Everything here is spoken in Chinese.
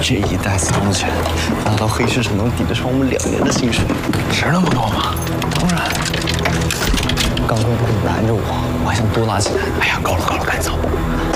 这一袋3毛钱，拿到黑市上能抵得上我们2年的薪水。 值那么多吗？ 当然。刚哥不是拦着我，我还想多拿几袋。 哎呀，够了，赶紧走。